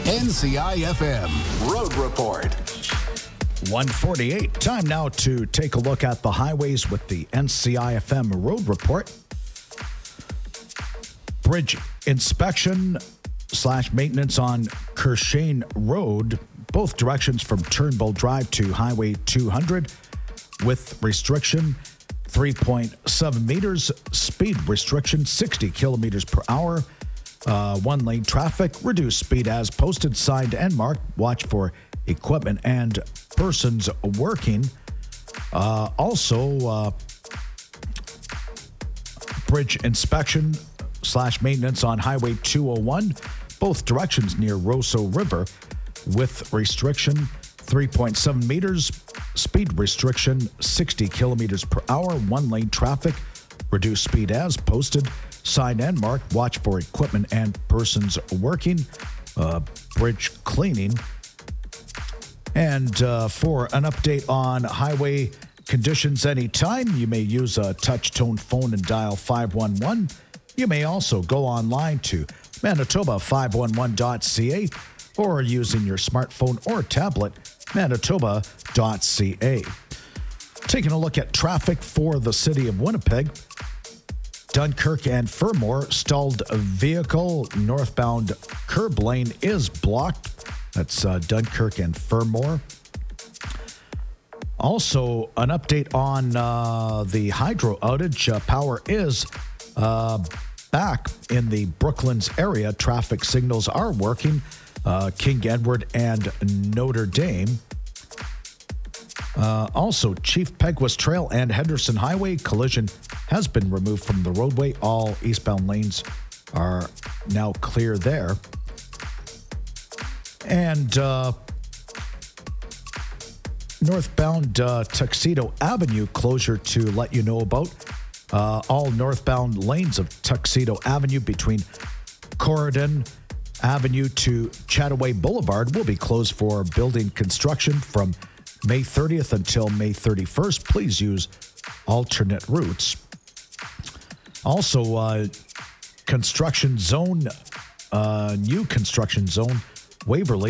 NCIFM Road Report. 1:48. Time now to take a look at the highways with the NCIFM Road Report. Bridge inspection / maintenance on Kershane Road, both directions from Turnbull Drive to Highway 200, with restriction 3.7 meters, speed restriction 60 kilometers per hour, one-lane traffic, reduced speed as posted, signed and marked, watch for equipment and persons working. Also, bridge inspection / maintenance on Highway 201, both directions near Roseau River, with restriction 3.7 meters, speed restriction 60 kilometers per hour, one-lane traffic, reduced speed as posted, sign and marked, watch for equipment and persons working, bridge cleaning. And for an update on highway conditions anytime, you may use a touch-tone phone and dial 511. You may also go online to manitoba511.ca or using your smartphone or tablet, manitoba.ca. Taking a look at traffic for the city of Winnipeg. Dunkirk and Fermor, stalled vehicle northbound curb lane is blocked. That's Dunkirk and Fermor. Also, an update on the hydro outage. Power is back in the Brooklands area. Traffic signals are working. King Edward and Notre Dame. Also, Chief Peguis Trail and Henderson Highway collision has been removed from the roadway. All eastbound lanes are now clear there. And northbound Tuxedo Avenue closure to let you know about. All northbound lanes of Tuxedo Avenue between Corridon Avenue to Chataway Boulevard will be closed for building construction from May 30th until May 31st. Please use alternate routes. Also, construction zone, new construction zone, Waverly.